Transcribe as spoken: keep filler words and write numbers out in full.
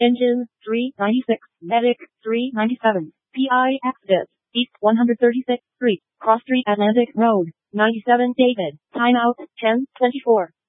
Engine, three ninety-six. Medic, three ninety-seven. P I exit, East one hundred thirty-sixth Street, Cross Street Atlantic Road, ninety-seven David. Timeout, ten twenty-four.